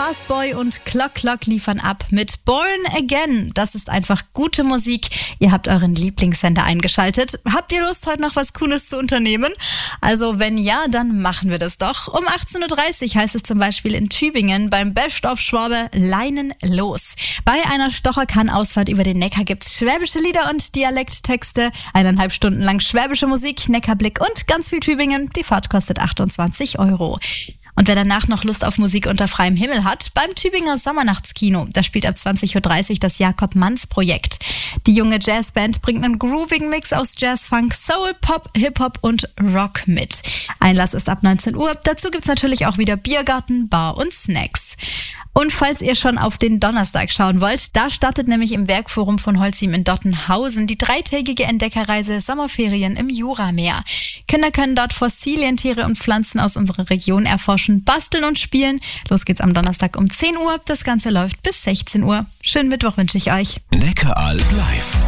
Lastboy und Clock Clock liefern ab mit Born Again. Das ist einfach gute Musik. Ihr habt euren Lieblingssender eingeschaltet. Habt ihr Lust, heute noch was Cooles zu unternehmen? Also wenn ja, dann machen wir das doch. Um 18.30 Uhr heißt es zum Beispiel in Tübingen beim Best of Schwabe Leinen los. Bei einer Stocherkahn-Ausfahrt über den Neckar gibt's schwäbische Lieder und Dialekttexte, 1,5 Stunden lang schwäbische Musik, Neckarblick und ganz viel Tübingen. Die Fahrt kostet 28 €. Und wer danach noch Lust auf Musik unter freiem Himmel hat, beim Tübinger Sommernachtskino, da spielt ab 20.30 Uhr das Jakob-Manns-Projekt. Die junge Jazzband bringt einen groovigen Mix aus Jazz, Funk, Soul, Pop, Hip-Hop und Rock mit. Einlass ist ab 19 Uhr. Dazu gibt's natürlich auch wieder Biergarten, Bar und Snacks. Und falls ihr schon auf den Donnerstag schauen wollt, da startet nämlich im Werkforum von Holcim in Dottenhausen die 3-tägige Entdeckerreise Sommerferien im Jurameer. Kinder können dort Fossilien, Tiere und Pflanzen aus unserer Region erforschen, basteln und spielen. Los geht's am Donnerstag um 10 Uhr. Das Ganze läuft bis 16 Uhr. Schönen Mittwoch wünsche ich euch. Neckaralb live.